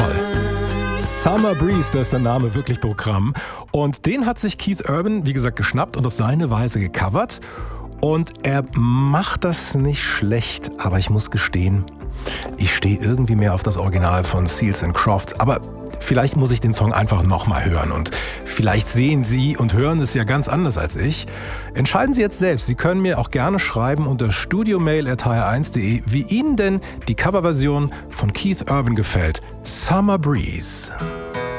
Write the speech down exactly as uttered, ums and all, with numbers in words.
toll. Summer Breeze, das ist der Name, wirklich Programm. Und den hat sich Keith Urban, wie gesagt, geschnappt und auf seine Weise gecovert. Und er macht das nicht schlecht, aber ich muss gestehen, ich stehe irgendwie mehr auf das Original von Seals and Crofts. Aber vielleicht muss ich den Song einfach nochmal hören und vielleicht sehen Sie und hören es ja ganz anders als ich. Entscheiden Sie jetzt selbst. Sie können mir auch gerne schreiben unter studiomail at h r eins punkt d e, wie Ihnen denn die Coverversion von Keith Urban gefällt. Summer Breeze.